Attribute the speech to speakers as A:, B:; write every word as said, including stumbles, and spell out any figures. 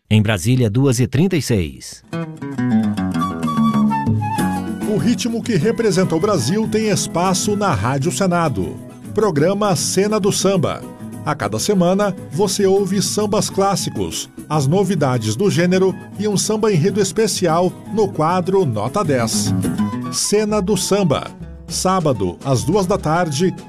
A: Em Brasília, duas e trinta e seis.
B: O ritmo que representa o Brasil tem espaço na Rádio Senado. Programa Cena do Samba. A cada semana, você ouve sambas clássicos, as novidades do gênero e um samba enredo especial no quadro Nota dez. Cena do Samba. Sábado, às duas da tarde,